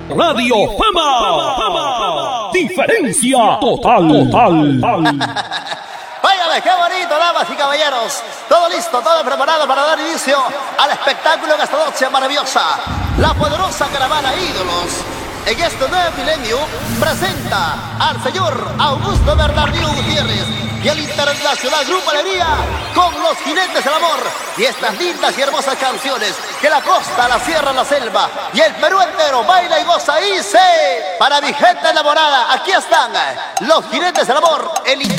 Radio Fama. Diferencia total. Váyale, qué bonito, damas y caballeros. Todo listo, todo preparado para dar inicio al espectáculo de esta noche maravillosa. La poderosa caravana Ídolos, en este nuevo milenio, presenta al señor Augusto Bernardino Gutiérrez y el internacional Grupo Alegría con Los Jinetes del Amor y estas lindas y hermosas canciones que la costa, la sierra, la selva y el Perú entero baila y goza y se... Para mi gente enamorada, aquí están Los Jinetes del Amor, el